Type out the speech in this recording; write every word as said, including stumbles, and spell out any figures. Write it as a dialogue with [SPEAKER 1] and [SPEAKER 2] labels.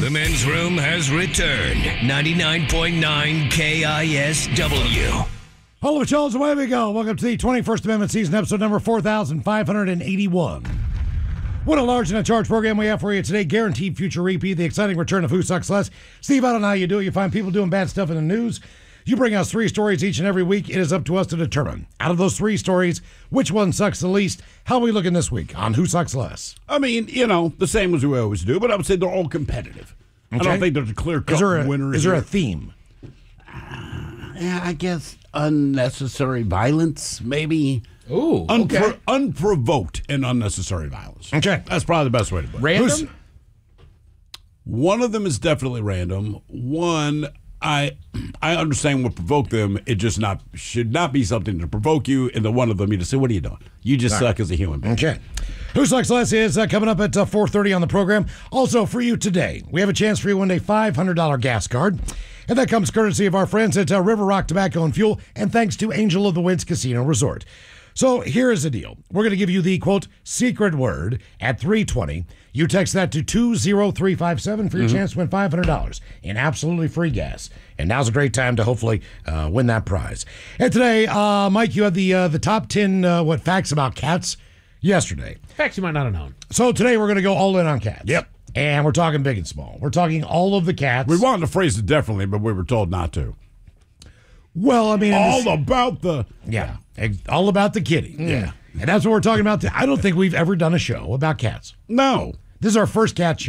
[SPEAKER 1] The men's room has returned. ninety-nine point nine K I S W.
[SPEAKER 2] Hello, Charles. Away we go. Welcome to the twenty-first Amendment season, episode number four thousand five hundred eighty-one. What a large and a charge program we have for you today. Guaranteed future repeat. The exciting return of Who Sucks Less. Steve, I don't know how you do it. You find people doing bad stuff in the news. You bring us three stories each and every week. It is up to us to determine, out of those three stories, which one sucks the least. How are we looking this week on Who Sucks Less?
[SPEAKER 3] I mean, you know, the same as we always do, but I would say they're all competitive.
[SPEAKER 2] Okay.
[SPEAKER 3] I don't think there's a clear-cut winner.
[SPEAKER 2] Is there
[SPEAKER 3] here.
[SPEAKER 2] a theme?
[SPEAKER 3] Uh, yeah, I guess unnecessary violence, maybe.
[SPEAKER 4] Ooh,
[SPEAKER 3] Unpro-
[SPEAKER 4] okay.
[SPEAKER 3] Unprovoked and unnecessary violence.
[SPEAKER 2] Okay.
[SPEAKER 3] That's probably the best way to put it.
[SPEAKER 4] Random?
[SPEAKER 3] Who's- one of them is definitely random. One, I I understand what provoked them. It just not should not be something to provoke you. And the one of them, you just say, what are you doing? You just suck as a human being.
[SPEAKER 2] Okay. Who Sucks Less is uh, coming up at uh, four thirty on the program. Also, for you today, we have a chance for you one day five hundred dollars gas card. And that comes courtesy of our friends at uh, River Rock Tobacco and Fuel, and thanks to Angel of the Winds Casino Resort. So here is the deal. We're going to give you the, quote, secret word at three twenty. You text that to two zero three five seven for your
[SPEAKER 3] Mm-hmm.
[SPEAKER 2] chance to win five hundred dollars in absolutely free gas. And now's a great time to hopefully uh, win that prize. And today, uh, Mike, you had the uh, the top ten uh, what facts about cats yesterday.
[SPEAKER 4] Facts you might not have known.
[SPEAKER 2] So today we're going to go all in on cats.
[SPEAKER 3] Yep.
[SPEAKER 2] And we're talking big and small. We're talking all of the cats.
[SPEAKER 3] We wanted to phrase it differently, but we were told not to.
[SPEAKER 2] Well, I mean, in
[SPEAKER 3] All
[SPEAKER 2] this-
[SPEAKER 3] about the...
[SPEAKER 2] yeah, ex- all about the kitty.
[SPEAKER 3] Yeah.
[SPEAKER 2] And that's what we're talking about. I don't think we've ever done a show about cats.
[SPEAKER 3] No.
[SPEAKER 2] This is our first cat show.